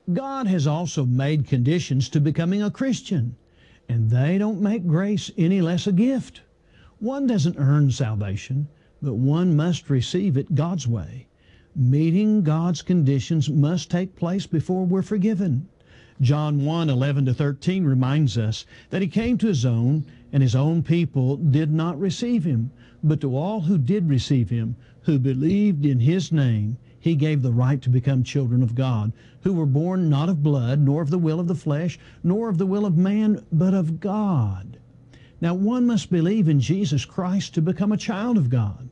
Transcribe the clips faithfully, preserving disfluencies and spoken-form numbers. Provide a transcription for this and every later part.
God has also made conditions to becoming a Christian, and they don't make grace any less a gift. One doesn't earn salvation, but one must receive it God's way. Meeting God's conditions must take place before we're forgiven. John one, eleven to thirteen reminds us that He came to His own, and His own people did not receive Him. But to all who did receive Him, who believed in His name, He gave the right to become children of God, who were born not of blood, nor of the will of the flesh, nor of the will of man, but of God. Now, one must believe in Jesus Christ to become a child of God.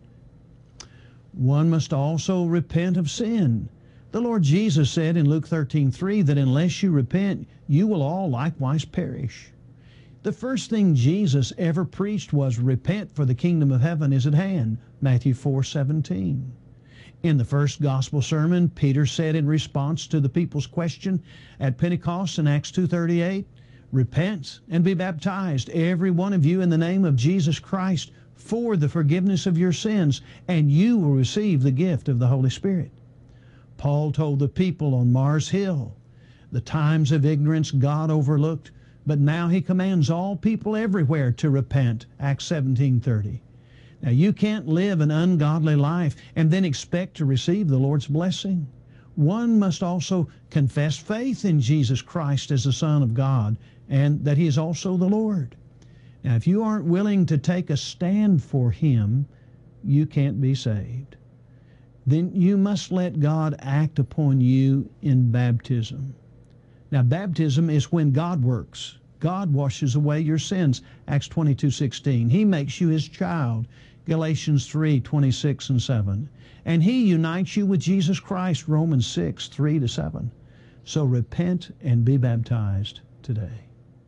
One must also repent of sin. The Lord Jesus said in Luke thirteen three that unless you repent, you will all likewise perish. The first thing Jesus ever preached was, repent, for the kingdom of heaven is at hand, Matthew four seventeen. In the first gospel sermon, Peter said in response to the people's question at Pentecost in Acts two thirty-eight, repent and be baptized, every one of you, in the name of Jesus Christ, for the forgiveness of your sins, and you will receive the gift of the Holy Spirit. Paul told the people on Mars Hill, the times of ignorance God overlooked, but now He commands all people everywhere to repent, Acts seventeen thirty. Now, you can't live an ungodly life and then expect to receive the Lord's blessing. One must also confess faith in Jesus Christ as the Son of God and that He is also the Lord. Now, if you aren't willing to take a stand for Him, you can't be saved. Then you must let God act upon you in baptism. Now, baptism is when God works. God washes away your sins, Acts twenty-two sixteen. He makes you His child, Galatians three twenty-six and seven. And He unites you with Jesus Christ, Romans six three to seven. So repent and be baptized today.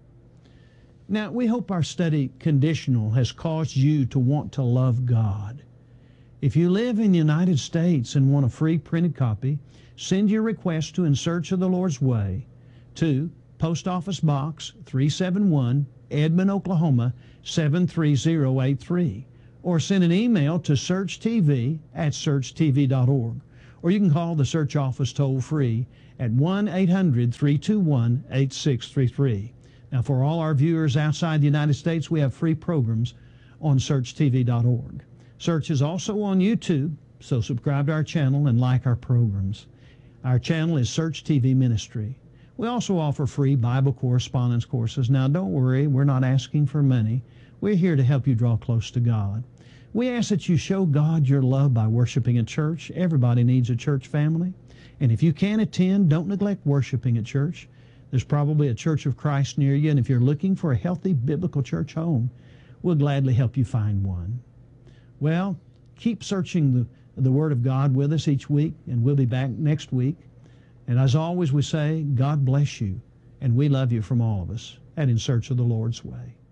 Now, we hope our study, Conditional, has caused you to want to love God. If you live in the United States and want a free printed copy, send your request to In Search of the Lord's Way to Post Office Box three seventy-one, Edmond, Oklahoma seven three zero eight three, or send an email to searchtv at search t v dot org, or you can call the Search office toll-free at one eight hundred, three two one, eight six three three. Now, for all our viewers outside the United States, we have free programs on search t v dot org. Search is also on YouTube, so subscribe to our channel and like our programs. Our channel is Search T V Ministry. We also offer free Bible correspondence courses. Now, don't worry, we're not asking for money. We're here to help you draw close to God. We ask that you show God your love by worshiping at church. Everybody needs a church family. And if you can't attend, don't neglect worshiping at church. There's probably a Church of Christ near you, and if you're looking for a healthy biblical church home, we'll gladly help you find one. Well, keep searching the, the Word of God with us each week, and we'll be back next week. And as always, we say, God bless you, and we love you from all of us at In Search of the Lord's Way.